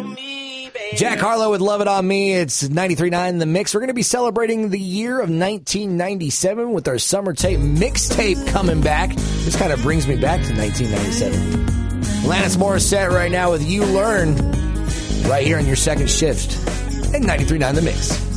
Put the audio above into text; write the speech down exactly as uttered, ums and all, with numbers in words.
Jack Harlow with Love It On Me. It's ninety-three point nine The Mix. We're going to be celebrating the year of nineteen ninety-seven with our summer tape mixtape coming back. This kind of brings me back to nineteen ninety-seven. Alanis Morissette right now with You Learn right here on your second shift at ninety-three point nine The Mix.